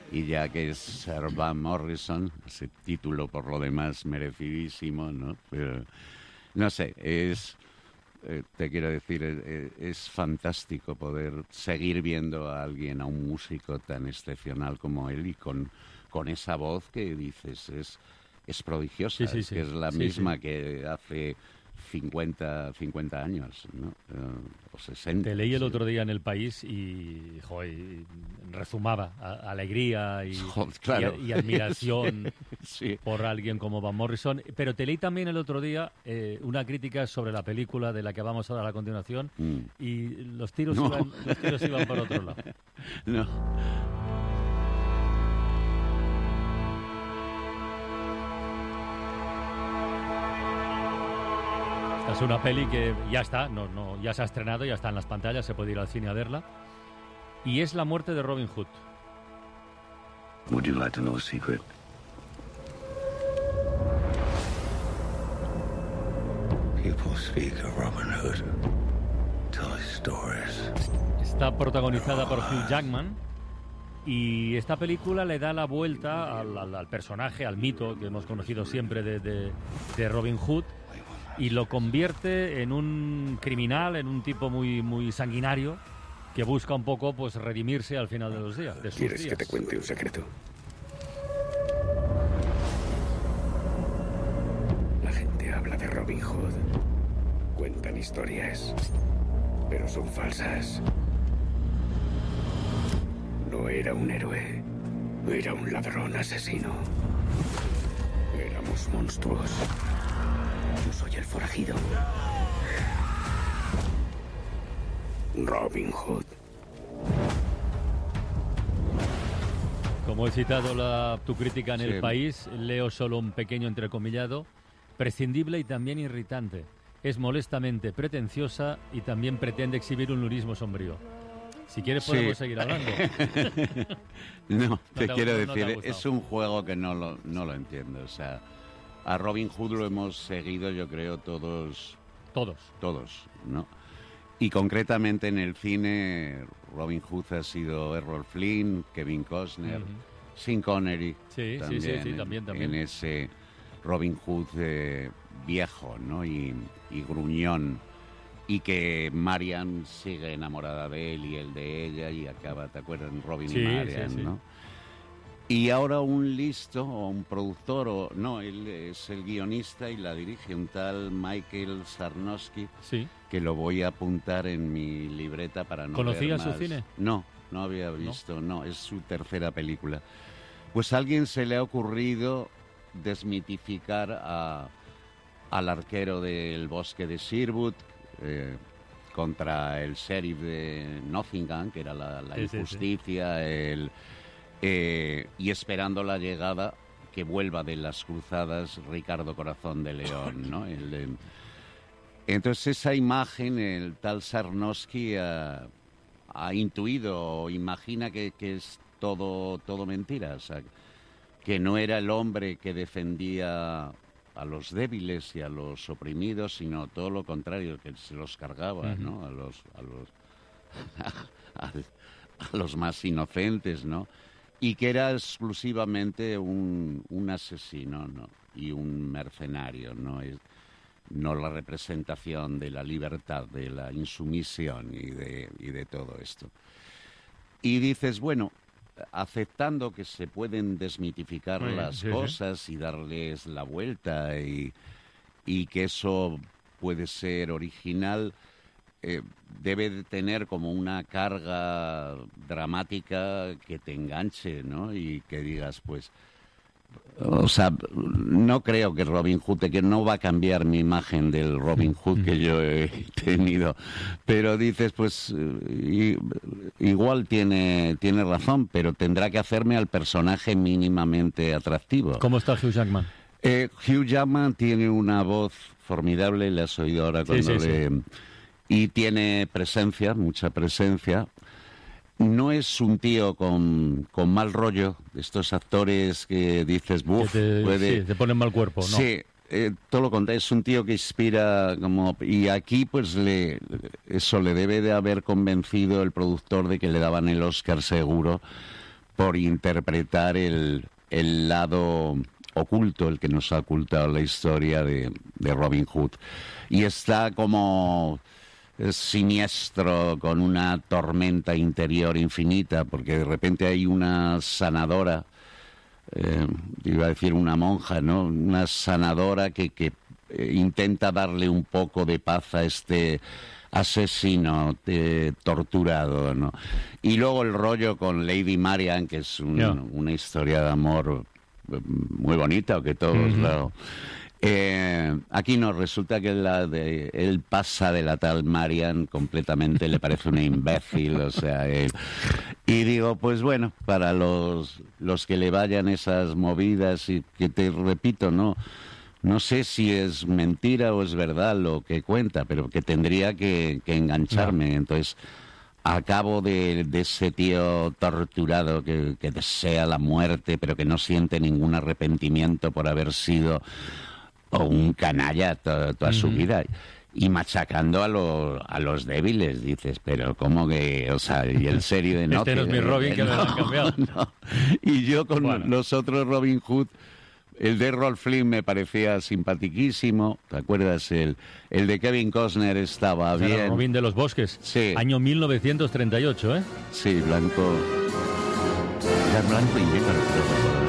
y ya que es Sir Van Morrison, ese título por lo demás merecidísimo, ¿no? Pero, no sé, te quiero decir, es fantástico poder seguir viendo a alguien, a un músico tan excepcional como él y con esa voz que dices, es prodigiosa, Sí, que es la misma que hace 50 años, ¿no? O 60. Te leí el otro día en El País y, joder, rezumaba alegría claro. y admiración sí. por alguien como Van Morrison. Pero te leí también el otro día una crítica sobre la película de la que vamos a hablar a continuación y los tiros iban por otro lado. No. Es una peli que ya está, ya se ha estrenado, ya está en las pantallas, se puede ir al cine a verla. Y es la muerte de Robin Hood. Would you like to know a secret? People speak of Robin Hood, tell his stories. Está protagonizada por Hugh Jackman y esta película le da la vuelta al personaje, al mito que hemos conocido siempre de Robin Hood, y lo convierte en un criminal, en un tipo muy, muy sanguinario que busca un poco pues redimirse al final de los días. ¿Quieres que te cuente un secreto? La gente habla de Robin Hood. Cuentan historias, pero son falsas. No era un héroe, era un ladrón asesino. Éramos monstruos. Yo soy el forajido. Robin Hood. Como he citado tu crítica en El País, leo solo un pequeño entrecomillado. Prescindible y también irritante. Es molestamente pretenciosa y también pretende exhibir un lurismo sombrío. Si quieres podemos seguir hablando. No, te quiero decir, es un juego que no lo entiendo. O sea, a Robin Hood lo hemos seguido, yo creo, todos, ¿no? Y concretamente en el cine, Robin Hood ha sido Errol Flynn, Kevin Costner, Sean Connery, también. En ese Robin Hood viejo, ¿no? Y gruñón, y que Marian sigue enamorada de él y él de ella, y acaba, ¿te acuerdas? Robin y Marian, ¿no? Y ahora un listo, o un productor, él es el guionista y la dirige, un tal Michael Sarnowski, que lo voy a apuntar en mi libreta para no ver más. ¿Conocías su cine? No había visto, es su tercera película. Pues a alguien se le ha ocurrido desmitificar al arquero del bosque de Sherwood contra el sheriff de Nottingham, que era la injusticia, y esperando la llegada que vuelva de las cruzadas Ricardo Corazón de León, ¿no? Entonces esa imagen el tal Sarnowski ha intuido o imagina que es todo mentira, o sea, que no era el hombre que defendía a los débiles y a los oprimidos, sino todo lo contrario, que se los cargaba, ¿no? a los más inocentes, ¿no? Y que era exclusivamente un asesino, ¿no? Y un mercenario, no la representación de la libertad, de la insumisión y de todo esto. Y dices, bueno, aceptando que se pueden desmitificar las cosas y darles la vuelta y que eso puede ser original, debe de tener como una carga dramática que te enganche, ¿no? Y que digas, pues, o sea, no creo que Robin Hood, que no va a cambiar mi imagen del Robin Hood que yo he tenido, pero dices, pues, igual tiene razón, pero tendrá que hacerme al personaje mínimamente atractivo. ¿Cómo está Hugh Jackman? Hugh Jackman tiene una voz formidable, le has oído ahora cuando y tiene presencia, mucha presencia. No es un tío con mal rollo, estos actores que dices, te ponen mal cuerpo, ¿no? Sí, todo lo contrario, es un tío que inspira como... Y aquí, pues, eso le debe de haber convencido el productor de que le daban el Oscar seguro, por interpretar el lado oculto, el que nos ha ocultado la historia de Robin Hood. Y está como siniestro, con una tormenta interior infinita, porque de repente hay una sanadora, iba a decir una monja, ¿no? Una sanadora que intenta darle un poco de paz a este asesino torturado, ¿no? Y luego el rollo con Lady Marian, que es una historia de amor muy bonita, que todos aquí nos resulta que él pasa de la tal Marian completamente, le parece una imbécil, o sea, y digo, pues bueno, para los que le vayan esas movidas, y que te repito, no sé si es mentira o es verdad lo que cuenta, pero que tendría que engancharme. Entonces, a cabo de ese tío torturado que desea la muerte, pero que no siente ningún arrepentimiento por haber sido un canalla toda su vida, y machacando a los débiles, dices, pero ¿cómo que? O sea, y el serio de no. Este no es mi Robin, que me lo han cambiado. No. Y yo con los otros Robin Hood, el de Errol Flynn me parecía simpatiquísimo, ¿te acuerdas? El de Kevin Costner estaba bien. Era Robin de los Bosques, sí. Año 1938, ¿eh? Sí, blanco. Era blanco y negro, creo.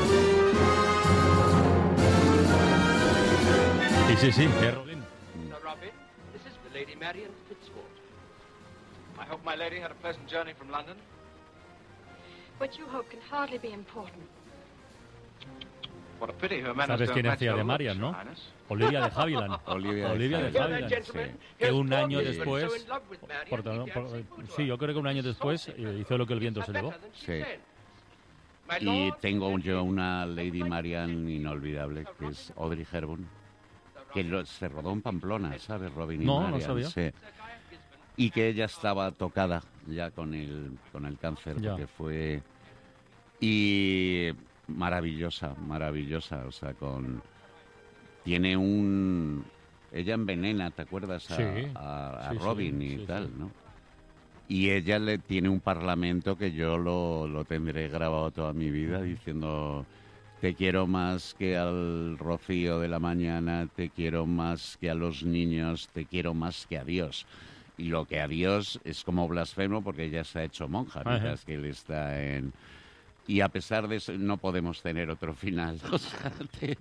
Sí, Robin. Robin, this is the Lady Marian Fitzwater. I hope my lady had a pleasant journey from London. What you hope can hardly be important. What a pity her manners ¿Sabes don't quién match hacía her de looks, Marian, Your no? Highness. Olivia de Havilland. Olivia de Havilland, sí. Que un año después, sí, yo creo que un año después hizo Lo que el viento se llevó. Sí. Y tengo yo una Lady Marian inolvidable, que es Audrey Hepburn, que se rodó en Pamplona, ¿sabes? Robin y Marian. No sabía. Sí. Y que ella estaba tocada ya con el cáncer, porque fue... Y maravillosa, o sea, tiene ella envenena, ¿te acuerdas? A Robin y tal, ¿no? Y ella tiene un parlamento que yo lo tendré grabado toda mi vida, diciendo: te quiero más que al rocío de la mañana, te quiero más que a los niños, te quiero más que a Dios. Y lo que a Dios es como blasfemo, porque ella se ha hecho monja, mientras que él está en... Y a pesar de eso, no podemos tener otro final. O sea,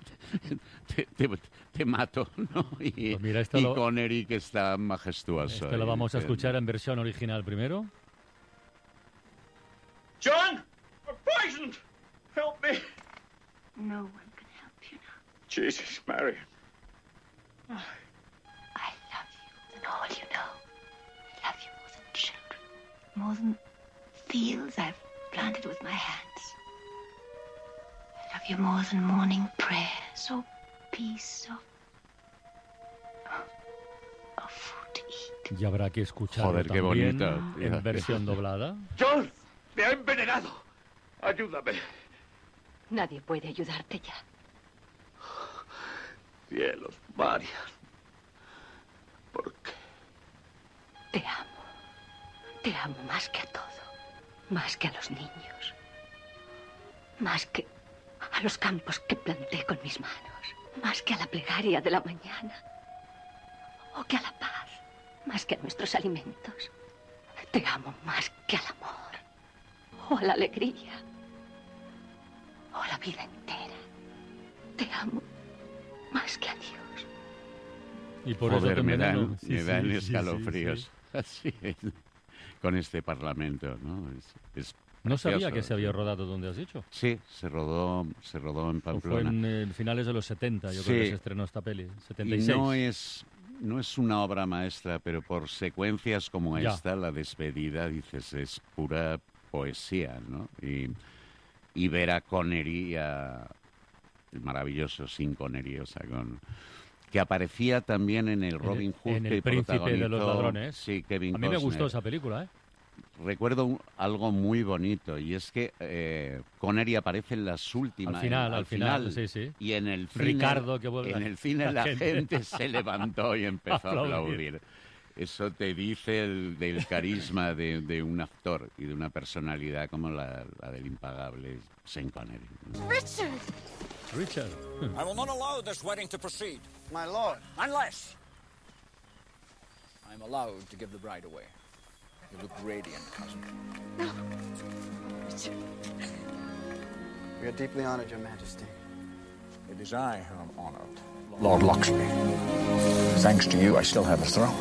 te mato, ¿no? Y, pues mira, y Connery, que está majestuoso. Lo vamos a escuchar en versión original primero. John! I'm poisoned! Help me! No one can help you now. Jesus, Marian. I love you than all you know. I love you more than children. More than fields I've planted with my hands. I love you more than morning prayers or peace or food to eat. Y habrá que escucharlo Joder, qué también bonito, en versión doblada. John, me ha envenenado. Ayúdame. Nadie puede ayudarte ya. Cielos, Marian. ¿Por qué? Te amo. Te amo más que a todo. Más que a los niños. Más que a los campos que planté con mis manos. Más que a la plegaria de la mañana. O que a la paz. Más que a nuestros alimentos. Te amo más que al amor. O a la alegría. O a la vida entera. Te amo más que a Dios. Y por Joder, eso me enveneno. dan escalofríos. Así es. Con este parlamento, ¿no? Es no sabía precioso, que se había rodado donde has dicho. Sí, se rodó en Pamplona. Fue en finales de los 70, yo creo que se estrenó esta peli, 76. Y no es una obra maestra, pero por secuencias como esta, la despedida, dices, es pura poesía, ¿no? Y ver a Connery, el maravilloso Sean Connery, o sea, que aparecía también en el Robin Hood, en El Príncipe de los Ladrones. Sí, Kevin A mí me Costner. gustó esa película, ¿eh? Recuerdo algo muy bonito, y es que Connery aparece en las últimas. Al final, sí. Y en el cine, Ricardo, que vuelve. En el cine la gente se levantó y empezó a aplaudir. Eso te dice del carisma de un actor y de una personalidad como la del impagable Sean Connery. Richard. I will not allow this wedding to proceed. My lord. Unless I'm allowed to give the bride away. You look radiant, cousin. No. Richard. We are deeply honored, Your Majesty. It is I who am honored. Lord Luxury. Thanks to you, I still have a throne.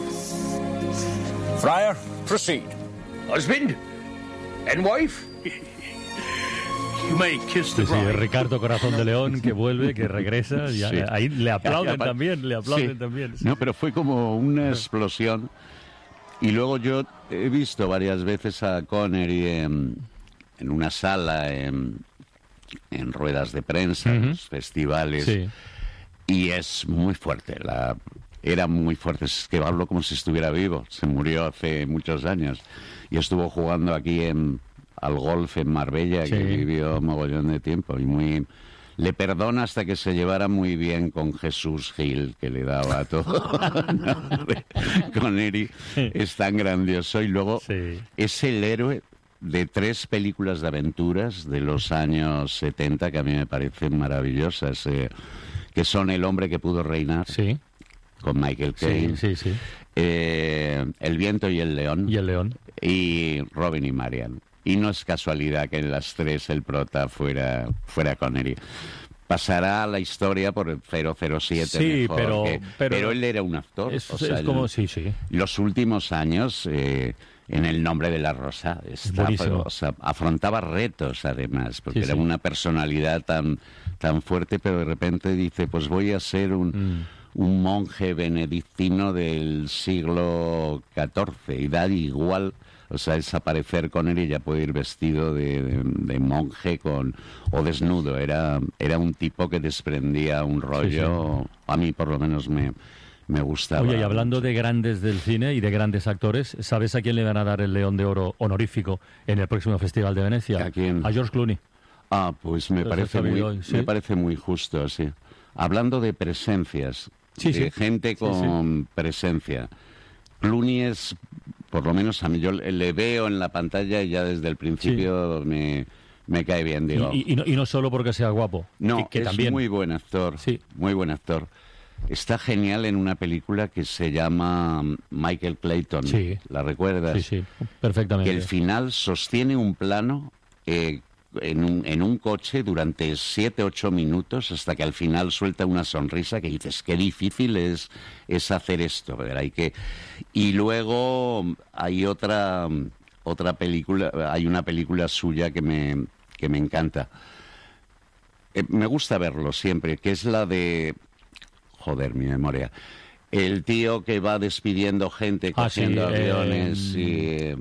Friar, proceed. Husband and wife. You may kiss the Sí, bride. Ricardo Corazón de León, que vuelve, que regresa. Ya, Sí. Ahí le aplauden Ya, también, le aplauden sí. también. No, pero fue como una explosión. Y luego yo he visto varias veces a Connery en una sala, en ruedas de prensa, en los festivales. Sí. Y es muy fuerte, era muy fuerte, es que hablo como si estuviera vivo, se murió hace muchos años y estuvo jugando aquí al golf en Marbella, Sí. que vivió mogollón de tiempo y le perdona hasta que se llevara muy bien con Jesús Gil, que le daba todo. Connery es tan grandioso y luego Sí. es el héroe de 3 películas de aventuras de los años 70 que a mí me parecen maravillosas, que son El hombre que pudo reinar, Sí, con Michael sí, Caine, sí, sí. El viento y el león, Y el león. y Robin y Marian. Y no es casualidad que en las 3 el prota fuera Connery. Pasará a la historia por el 007 Sí, mejor, pero pero él era un actor. Es, o sea, es como, sí, sí. los últimos años, en El nombre de la rosa, Buenísimo. o sea, afrontaba retos además, porque Sí, era sí. una personalidad tan fuerte, pero de repente dice, pues voy a ser un monje benedictino del siglo XIV, y da igual, o sea, es aparecer con él y ya puede ir vestido de monje o desnudo. Era un tipo que desprendía un rollo, a mí por lo menos me gustaba. Oye, y hablando de grandes del cine y de grandes actores, ¿sabes a quién le van a dar el León de Oro honorífico en el próximo Festival de Venecia? ¿A quién? A George Clooney. Ah, pues me Eso parece sabe muy, hoy, ¿sí? me parece muy justo, sí. Hablando de presencias, Sí, de sí. gente con presencia. Clooney es, por lo menos a mí, yo le veo en la pantalla y ya desde el principio me cae bien, digo. Y no solo porque sea guapo. No, que es también. muy buen actor, Sí. muy buen actor. Está genial en una película que se llama Michael Clayton. Sí. ¿La recuerdas? Sí, sí, perfectamente. Que el final sostiene un plano en un coche durante 7-8 minutos hasta que al final suelta una sonrisa que dices, qué difícil es hacer esto. ¿Verdad? Y luego hay otra película, hay una película suya que me encanta. Me gusta verlo siempre, que es la de... Joder, mi memoria. El tío que va despidiendo gente, cogiendo aviones y...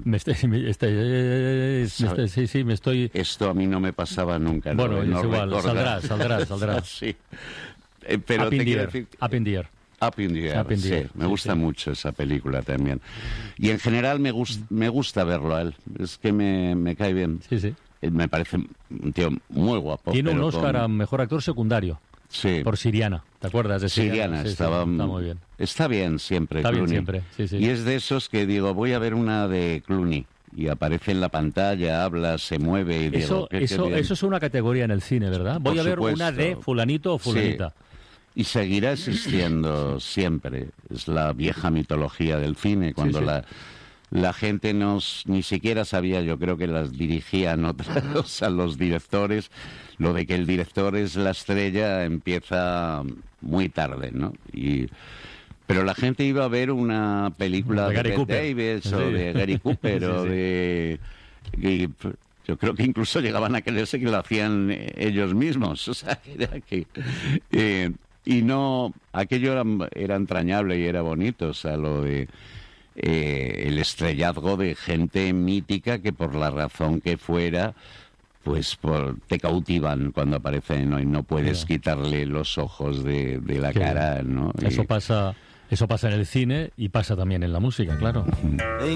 me estoy... Esto a mí no me pasaba nunca. Bueno, no es igual, recordar. saldrá. Sí. Pero Up te in the quiero Air, decir... Up in the Air. Up in the Air, Up in the sí. Air, Me sí, gusta sí. mucho esa película también. Y en general me gusta verlo a él. Es que me cae bien. Sí, sí. Me parece un tío muy guapo. Tiene un pero Oscar con- a Mejor Actor Secundario Sí. por Siriana. ¿Te acuerdas de Siriana? Siriana, Sí, sí, estaba está muy bien. Está bien siempre, Está bien Clooney. siempre, sí, sí. Y es de esos que digo, voy a ver una de Clooney. Y aparece en la pantalla, habla, se mueve y digo... qué bien. Eso es una categoría en el cine, ¿verdad? Voy Por a ver una supuesto. de fulanito o fulanita. Y seguirá existiendo siempre. Es la vieja mitología del cine, cuando sí. la gente ni siquiera sabía, yo creo que las dirigían otros, a los directores. Lo de que el director es la estrella empieza muy tarde, ¿no? Pero la gente iba a ver una película De Gary Bette Cooper. Davis Sí. o de Gary Cooper Sí, o sí. yo creo que incluso llegaban a creerse que lo hacían ellos mismos. O sea, que era que... y no, aquello era entrañable y era bonito, o sea, lo de el estrellazgo de gente mítica que por la razón que fuera, pues te cautivan cuando aparecen, ¿no? Y no puedes quitarle los ojos de la cara, ¿no? Eso pasa en el cine y pasa también en la música, claro. They